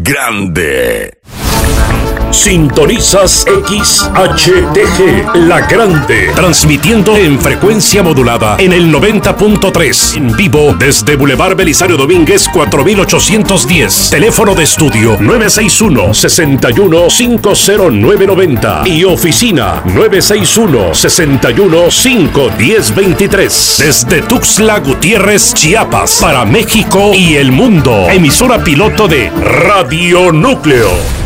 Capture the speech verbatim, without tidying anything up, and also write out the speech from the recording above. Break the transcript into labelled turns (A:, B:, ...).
A: grande.
B: Sintonizas X H T G, La Grande, transmitiendo en frecuencia modulada en el noventa punto tres, en vivo desde Boulevard Belisario Domínguez cuatro mil ochocientos diez, teléfono de estudio nueve seis uno, seis uno cinco cero nueve nueve cero y oficina nueve seis uno, seis uno cinco uno cero dos tres, desde Tuxtla Gutiérrez, Chiapas, para México y el mundo, emisora piloto de Radio Núcleo.